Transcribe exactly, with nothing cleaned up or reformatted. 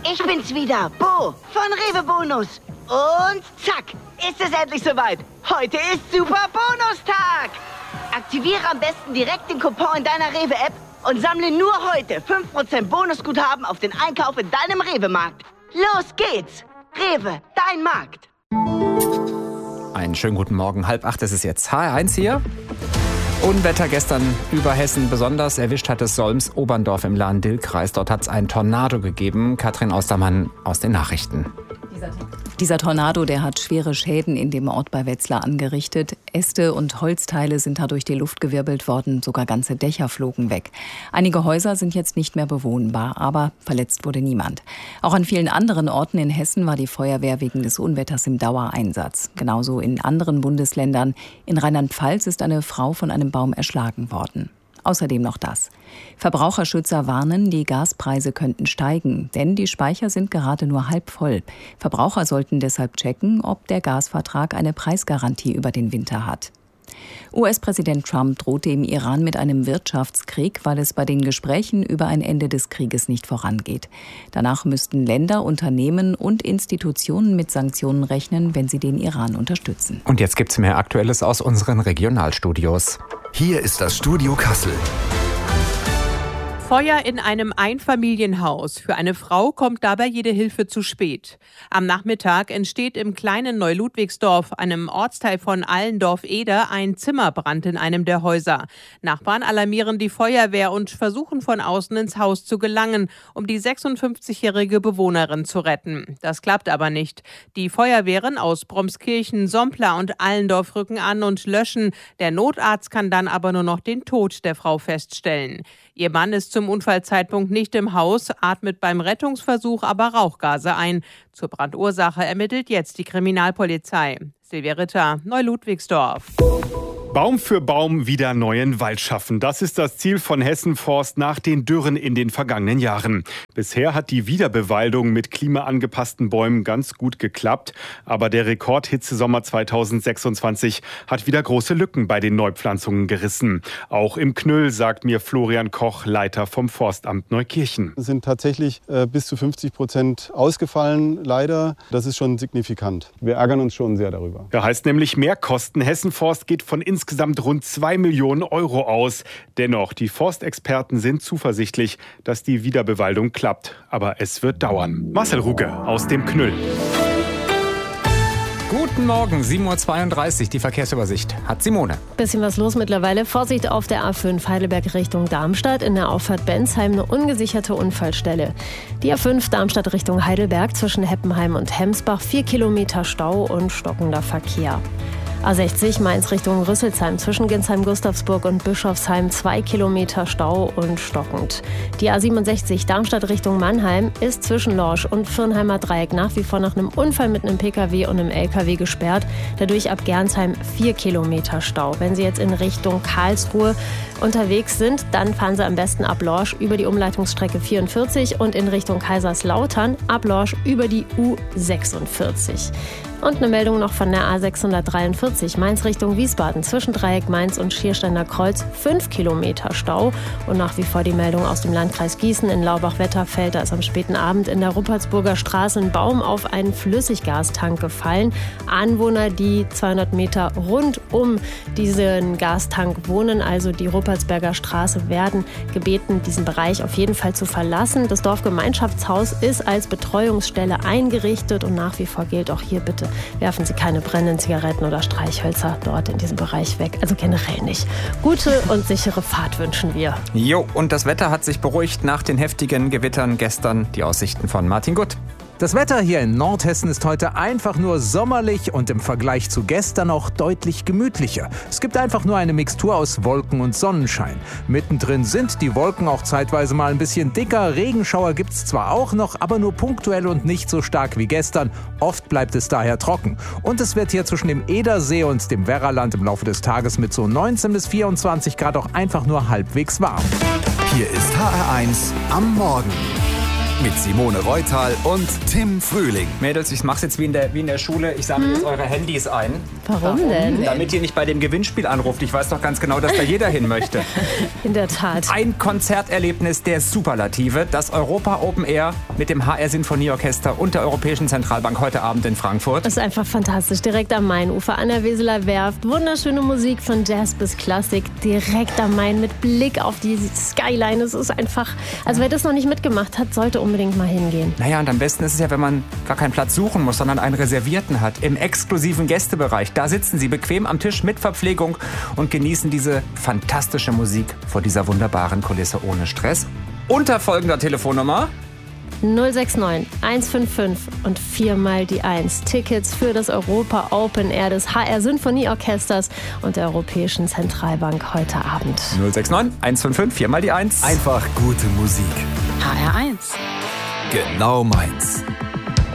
Ich bin's wieder, Bo von Rewe Bonus. Und zack, ist es endlich soweit. Heute ist Super Bonustag. Aktiviere am besten direkt den Coupon in deiner Rewe-App und sammle nur heute fünf Prozent Bonusguthaben auf den Einkauf in deinem Rewe-Markt. Los geht's. Rewe, dein Markt. Einen schönen guten Morgen. Halb acht ist es jetzt. H R eins hier. Unwetter gestern über Hessen. Besonders erwischt hat es Solms-Oberndorf im Lahn-Dill-Kreis. Dort hat es einen Tornado gegeben. Katrin Austermann aus den Nachrichten. Dieser Tornado, der hat schwere Schäden in dem Ort bei Wetzlar angerichtet. Äste und Holzteile sind da durch die Luft gewirbelt worden. Sogar ganze Dächer flogen weg. Einige Häuser sind jetzt nicht mehr bewohnbar, aber verletzt wurde niemand. Auch an vielen anderen Orten in Hessen war die Feuerwehr wegen des Unwetters im Dauereinsatz. Genauso in anderen Bundesländern. In Rheinland-Pfalz ist eine Frau von einem Baum erschlagen worden. Außerdem noch das. Verbraucherschützer warnen, die Gaspreise könnten steigen, denn die Speicher sind gerade nur halb voll. Verbraucher sollten deshalb checken, ob der Gasvertrag eine Preisgarantie über den Winter hat. U S-Präsident Trump drohte im Iran mit einem Wirtschaftskrieg, weil es bei den Gesprächen über ein Ende des Krieges nicht vorangeht. Danach müssten Länder, Unternehmen und Institutionen mit Sanktionen rechnen, wenn sie den Iran unterstützen. Und jetzt gibt's mehr Aktuelles aus unseren Regionalstudios. Hier ist das Studio Kassel. Feuer in einem Einfamilienhaus. Für eine Frau kommt dabei jede Hilfe zu spät. Am Nachmittag entsteht im kleinen Neuludwigsdorf, einem Ortsteil von Allendorf-Eder, ein Zimmerbrand in einem der Häuser. Nachbarn alarmieren die Feuerwehr und versuchen von außen ins Haus zu gelangen, um die sechsundfünfzigjährige Bewohnerin zu retten. Das klappt aber nicht. Die Feuerwehren aus Bromskirchen, Sompla und Allendorf rücken an und löschen. Der Notarzt kann dann aber nur noch den Tod der Frau feststellen. Ihr Mann ist zum Unfallzeitpunkt nicht im Haus, atmet beim Rettungsversuch aber Rauchgase ein. Zur Brandursache ermittelt jetzt die Kriminalpolizei. Silvia Ritter, Neuludwigsdorf. Baum für Baum wieder neuen Wald schaffen. Das ist das Ziel von Hessen Forst nach den Dürren in den vergangenen Jahren. Bisher hat die Wiederbewaldung mit klimaangepassten Bäumen ganz gut geklappt. Aber der Rekordhitzesommer zweitausendsechsundzwanzig hat wieder große Lücken bei den Neupflanzungen gerissen. Auch im Knüll, sagt mir Florian Koch, Leiter vom Forstamt Neukirchen. Es sind tatsächlich äh, bis zu fünfzig Prozent ausgefallen, leider. Das ist schon signifikant. Wir ärgern uns schon sehr darüber. Das heißt nämlich Mehrkosten. Hessen Forst geht von insgesamt insgesamt rund zwei Millionen Euro aus. Dennoch, die Forstexperten sind zuversichtlich, dass die Wiederbewaldung klappt. Aber es wird dauern. Marcel Ruge aus dem Knüll. Guten Morgen, sieben Uhr zweiunddreißig, die Verkehrsübersicht hat Simone. Bisschen was los mittlerweile. Vorsicht auf der A fünf Heidelberg Richtung Darmstadt. In der Auffahrt Bensheim eine ungesicherte Unfallstelle. Die A fünf Darmstadt Richtung Heidelberg zwischen Heppenheim und Hemsbach. Vier Kilometer Stau und stockender Verkehr. A sechzig Mainz Richtung Rüsselsheim zwischen Ginsheim-Gustavsburg und Bischofsheim zwei Kilometer Stau und stockend. Die A siebenundsechzig Darmstadt Richtung Mannheim ist zwischen Lorsch und Firnheimer Dreieck nach wie vor nach einem Unfall mit einem Pkw und einem L K W gesperrt. Dadurch ab Gernsheim vier Kilometer Stau. Wenn Sie jetzt in Richtung Karlsruhe unterwegs sind, dann fahren Sie am besten ab Lorsch über die Umleitungsstrecke vierundvierzig und in Richtung Kaiserslautern ab Lorsch über die U sechsundvierzig. Und eine Meldung noch von der A sechshundertdreiundvierzig Mainz Richtung Wiesbaden zwischen Dreieck Mainz und Schiersteiner Kreuz fünf Kilometer Stau. Und nach wie vor die Meldung aus dem Landkreis Gießen in Laubach-Wetterfeld. Da ist am späten Abend in der Ruppertsburger Straße ein Baum auf einen Flüssiggastank gefallen. Anwohner, die zweihundert Meter rund um diesen Gastank wohnen, also die Ruppertsberger Straße, werden gebeten, diesen Bereich auf jeden Fall zu verlassen. Das Dorfgemeinschaftshaus ist als Betreuungsstelle eingerichtet und nach wie vor gilt auch hier bitte: werfen Sie keine brennenden Zigaretten oder Streichhölzer dort in diesem Bereich weg. Also generell nicht. Gute und sichere Fahrt wünschen wir. Jo, und das Wetter hat sich beruhigt nach den heftigen Gewittern gestern. Die Aussichten von Martin Gutt. Das Wetter hier in Nordhessen ist heute einfach nur sommerlich und im Vergleich zu gestern auch deutlich gemütlicher. Es gibt einfach nur eine Mixtur aus Wolken und Sonnenschein. Mittendrin sind die Wolken auch zeitweise mal ein bisschen dicker. Regenschauer gibt's zwar auch noch, aber nur punktuell und nicht so stark wie gestern. Oft bleibt es daher trocken. Und es wird hier zwischen dem Edersee und dem Werraland im Laufe des Tages mit so neunzehn bis vierundzwanzig Grad auch einfach nur halbwegs warm. Hier ist H R eins am Morgen. Mit Simone Reutal und Tim Frühling. Mädels, ich mach's jetzt wie in der, wie in der Schule. Ich sammle hm. jetzt eure Handys ein. Warum, Warum denn? Damit ihr nicht bei dem Gewinnspiel anruft. Ich weiß doch ganz genau, dass da jeder hin möchte. In der Tat. Ein Konzerterlebnis der Superlative. Das Europa Open Air mit dem H R Sinfonieorchester und der Europäischen Zentralbank heute Abend in Frankfurt. Das ist einfach fantastisch. Direkt am Mainufer an der Weseler Werft. Wunderschöne Musik von Jazz bis Klassik. Direkt am Main mit Blick auf die Skyline. Es ist einfach, also wer das noch nicht mitgemacht hat, sollte unbedingt mal hingehen. Naja, und am besten ist es ja, wenn man gar keinen Platz suchen muss, sondern einen reservierten hat. Im exklusiven Gästebereich. Da sitzen Sie bequem am Tisch mit Verpflegung und genießen diese fantastische Musik vor dieser wunderbaren Kulisse ohne Stress. Unter folgender Telefonnummer null sechs neun eins fünf fünf und viermal die eins. Tickets für das Europa Open Air des H R Sinfonieorchesters und der Europäischen Zentralbank heute Abend. null sechs neun eins fünf fünf, viermal die eins. Einfach gute Musik. H R eins. Genau meins.